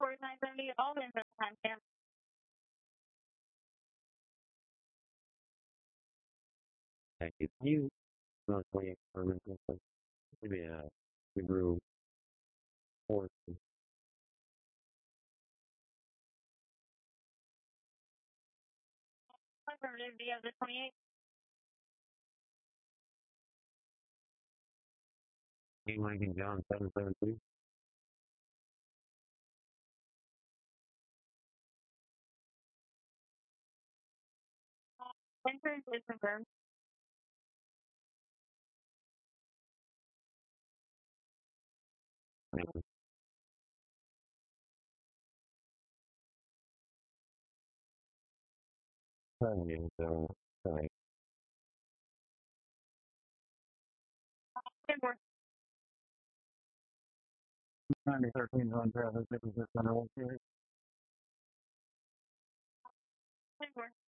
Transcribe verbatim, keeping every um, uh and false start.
forty-nine seventy, all in the time stamp. Thank you. You, uh, twenty-eight, Herman, maybe, uh, we grew four. Affirmative, do you have the twenty-eight? King Lincoln John, seven seven two. Entrance is confirmed. Thank you. Thank you. So, sorry. Ten more. ninety thirteen run traffic, this is just under one. Ten more.